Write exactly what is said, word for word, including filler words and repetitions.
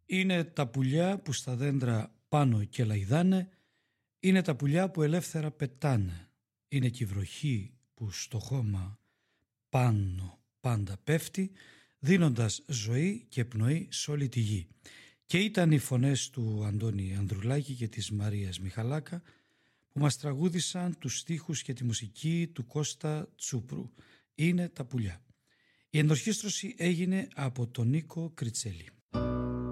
Είναι τα πουλιά που στα δέντρα πάνω και λαϊδάνε, είναι τα πουλιά που ελεύθερα πετάνε, είναι και η βροχή που στο χώμα πάνω πάντα πέφτει, δίνοντας ζωή και πνοή σε όλη τη γη. Και ήταν οι φωνές του Αντώνη Ανδρουλάκη και της Μαρίας Μιχαλάκα που μας τραγούδησαν τους στίχους και τη μουσική του Κώστα Τσούπρου. Είναι τα πουλιά. Η ενορχήστρωση έγινε από τον Νίκο Κριτσέλη.